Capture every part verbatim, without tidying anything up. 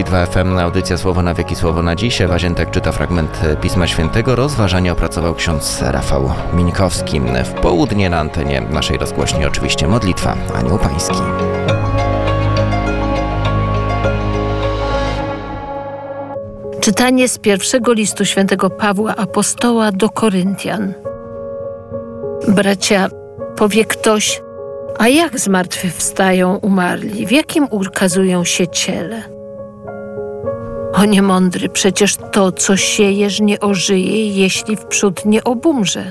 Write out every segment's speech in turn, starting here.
dwa F M, audycja Słowo na wieki, Słowo na dziś. Ewa Ziętek czyta fragment Pisma Świętego. Rozważanie opracował ksiądz Rafał Mińkowski. W południe na antenie naszej rozgłośni oczywiście modlitwa Anioł Pański. Czytanie z pierwszego listu świętego Pawła Apostoła do Koryntian. Bracia, powie ktoś, a jak zmartwychwstają umarli? W jakim ukazują się ciele? O niemądry, przecież to, co siejesz, nie ożyje, jeśli wprzód nie obumrze.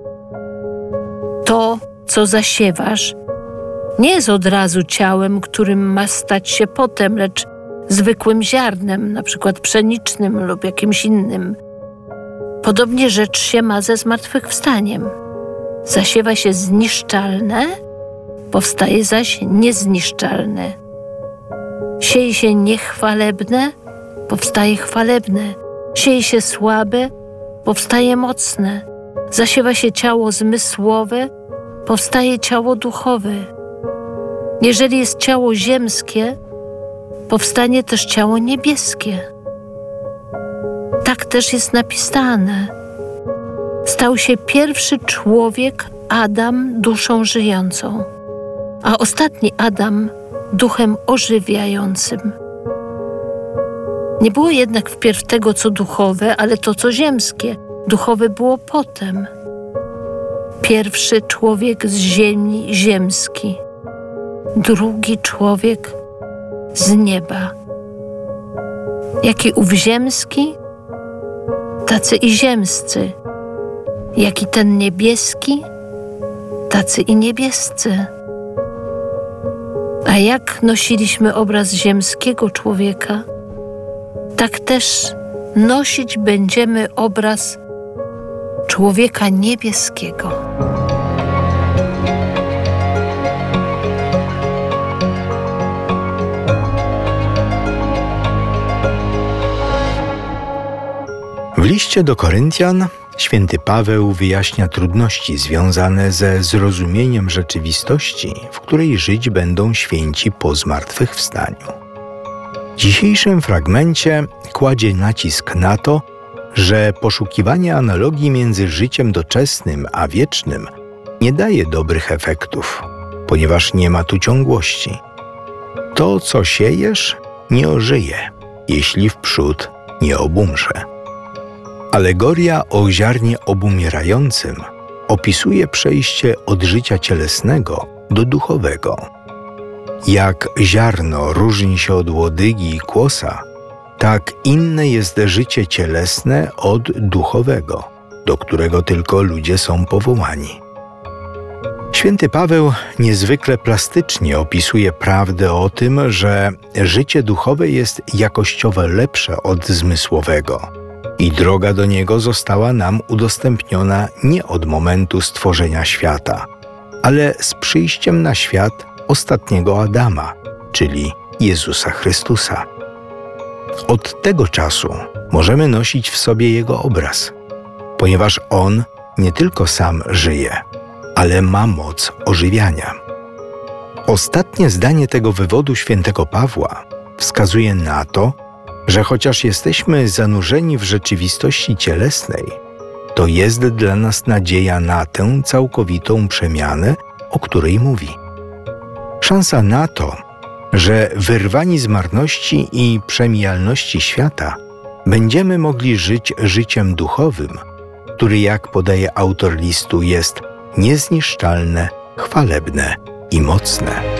To, co zasiewasz, nie jest od razu ciałem, którym ma stać się potem, lecz zwykłym ziarnem, na przykład pszenicznym lub jakimś innym. Podobnie rzecz się ma ze zmartwychwstaniem. Zasiewa się zniszczalne, powstaje zaś niezniszczalne. Sieje się niechwalebne, powstaje chwalebne. Sieje się słabe, powstaje mocne. Zasiewa się ciało zmysłowe, powstaje ciało duchowe. Jeżeli jest ciało ziemskie, powstanie też ciało niebieskie. Tak też jest napisane. Stał się pierwszy człowiek, Adam, duszą żyjącą, a ostatni Adam duchem ożywiającym. Nie było jednak wpierw tego, co duchowe, ale to, co ziemskie. Duchowe było potem. Pierwszy człowiek z ziemi ziemski, drugi człowiek z nieba. Jaki ów ziemski, tacy i ziemscy. Jaki ten niebieski, tacy i niebiescy. A jak nosiliśmy obraz ziemskiego człowieka, tak też nosić będziemy obraz człowieka niebieskiego. W liście do Koryntian święty Paweł wyjaśnia trudności związane ze zrozumieniem rzeczywistości, w której żyć będą święci po zmartwychwstaniu. W dzisiejszym fragmencie kładzie nacisk na to, że poszukiwanie analogii między życiem doczesnym a wiecznym nie daje dobrych efektów, ponieważ nie ma tu ciągłości. To, co siejesz, nie ożyje, jeśli wprzód nie obumrze. Alegoria o ziarnie obumierającym opisuje przejście od życia cielesnego do duchowego. Jak ziarno różni się od łodygi i kłosa, tak inne jest życie cielesne od duchowego, do którego tylko ludzie są powołani. Święty Paweł niezwykle plastycznie opisuje prawdę o tym, że życie duchowe jest jakościowo lepsze od zmysłowego i droga do niego została nam udostępniona nie od momentu stworzenia świata, ale z przyjściem na świat ostatniego Adama, czyli Jezusa Chrystusa. Od tego czasu możemy nosić w sobie Jego obraz, ponieważ On nie tylko sam żyje, ale ma moc ożywiania. Ostatnie zdanie tego wywodu świętego Pawła wskazuje na to, że chociaż jesteśmy zanurzeni w rzeczywistości cielesnej, to jest dla nas nadzieja na tę całkowitą przemianę, o której mówi. Szansa na to, że wyrwani z marności i przemijalności świata będziemy mogli żyć życiem duchowym, który, jak podaje autor listu, jest niezniszczalne, chwalebne i mocne.